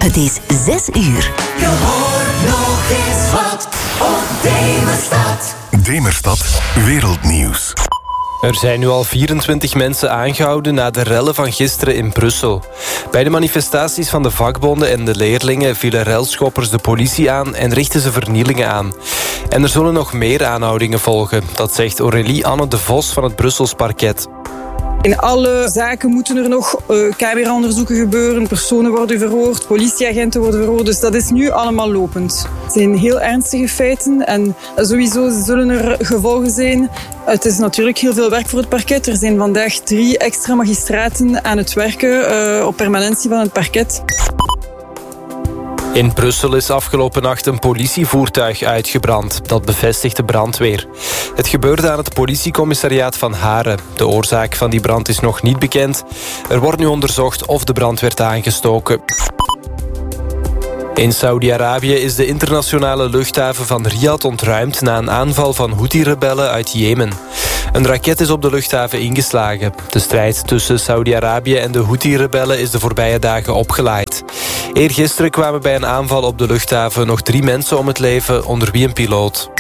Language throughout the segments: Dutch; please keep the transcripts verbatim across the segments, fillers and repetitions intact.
Het is zes uur. Je hoort nog eens wat op Demerstad. Demerstad Wereldnieuws. Er zijn nu al vierentwintig mensen aangehouden na de rellen van gisteren in Brussel. Bij de manifestaties van de vakbonden en de leerlingen vielen relschoppers de politie aan en richtten ze vernielingen aan. En er zullen nog meer aanhoudingen volgen. Dat zegt Aurélie Anne de Vos van het Brussels parket. In alle zaken moeten er nog uh, cameraonderzoeken gebeuren, personen worden verhoord, politieagenten worden verhoord. Dus dat is nu allemaal lopend. Het zijn heel ernstige feiten en sowieso zullen er gevolgen zijn. Het is natuurlijk heel veel werk voor het parket. Er zijn vandaag drie extra magistraten aan het werken uh, op permanentie van het parket. In Brussel is afgelopen nacht een politievoertuig uitgebrand. Dat bevestigt de brandweer. Het gebeurde aan het politiecommissariaat van Haren. De oorzaak van die brand is nog niet bekend. Er wordt nu onderzocht of de brand werd aangestoken. In Saudi-Arabië is de internationale luchthaven van Riyadh ontruimd na een aanval van Houthi-rebellen uit Jemen. Een raket is op de luchthaven ingeslagen. De strijd tussen Saudi-Arabië en de Houthi-rebellen is de voorbije dagen opgeleid. Eergisteren kwamen bij een aanval op de luchthaven nog drie mensen om het leven, onder wie een piloot.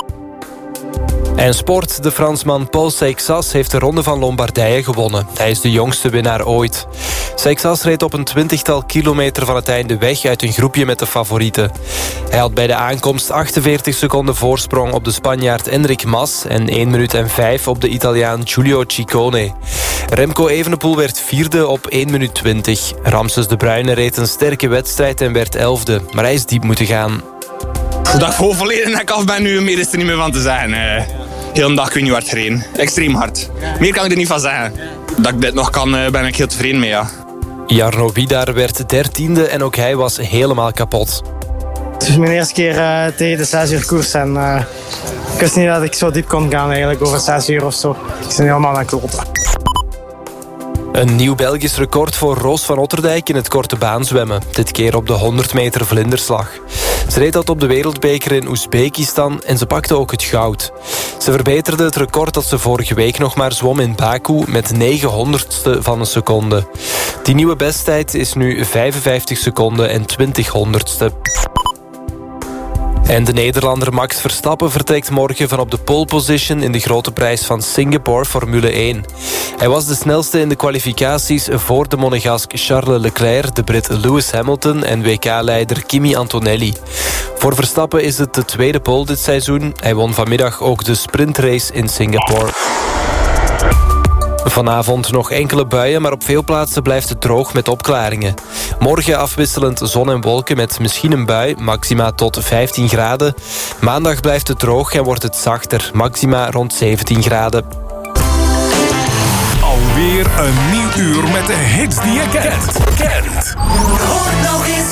En sport, de Fransman Paul Seixas heeft de Ronde van Lombardije gewonnen. Hij is de jongste winnaar ooit. Seixas reed op een twintigtal kilometer van het einde weg uit een groepje met de favorieten. Hij had bij de aankomst achtenveertig seconden voorsprong op de Spanjaard Enric Mas en één minuut en vijf op de Italiaan Giulio Ciccone. Remco Evenepoel werd vierde op één minuut twintig. Ramses de Bruyne reed een sterke wedstrijd en werd elfde, maar hij is diep moeten gaan. Dat ik gewoon volledig nek af ben nu, meer is er niet meer van te zeggen. Uh, heel een dag kun je hard gereden. Extreem hard. Meer kan ik er niet van zeggen. Dat ik dit nog kan, uh, ben ik heel tevreden mee, ja. Jarno Widar werd dertiende en ook hij was helemaal kapot. Het is mijn eerste keer uh, tegen de zes uur koers en uh, ik wist niet dat ik zo diep kon gaan eigenlijk, over zes uur of zo. Ik ben helemaal aan het kloten. Een nieuw Belgisch record voor Roos van Otterdijk in het korte baanzwemmen. Dit keer op de honderd meter vlinderslag. Ze reed dat op de wereldbeker in Oezbekistan en ze pakte ook het goud. Ze verbeterde het record dat ze vorige week nog maar zwom in Baku met negen honderdste van een seconde. Die nieuwe besttijd is nu vijfenvijftig seconden en twintig honderdste. En de Nederlander Max Verstappen vertrekt morgen van op de pole position in de grote prijs van Singapore Formule één. Hij was de snelste in de kwalificaties voor de Monegask Charles Leclerc, de Brit Lewis Hamilton en W K-leider Kimi Antonelli. Voor Verstappen is het de tweede pole dit seizoen. Hij won vanmiddag ook de sprintrace in Singapore. Vanavond nog enkele buien, maar op veel plaatsen blijft het droog met opklaringen. Morgen afwisselend zon en wolken met misschien een bui, maxima tot vijftien graden. Maandag blijft het droog en wordt het zachter, maxima rond zeventien graden. Alweer een nieuw uur met de hits die je kent. kent. Je hoort nog eens